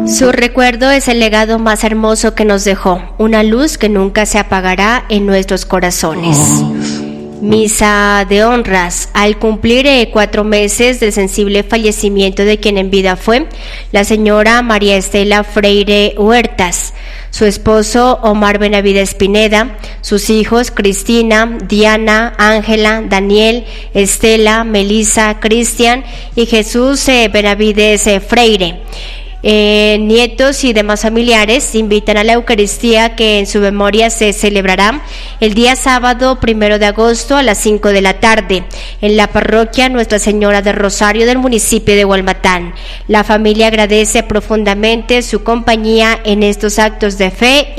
Su recuerdo es el legado más hermoso que nos dejó, una luz que nunca se apagará en nuestros corazones. Misa de honras. Al cumplir 4 meses del sensible fallecimiento de quien en vida fue la señora María Estela Freire Huertas, su esposo Omar Benavides Pineda, sus hijos Cristina, Diana, Ángela, Daniel, Estela, Melissa, Cristian y Jesús Benavides Freire. Nietos y demás familiares invitan a la Eucaristía que en su memoria se celebrará el día sábado 1 de agosto a las 5 de la tarde en la parroquia Nuestra Señora del Rosario del municipio de Hualmatán. La familia agradece profundamente su compañía en estos actos de fe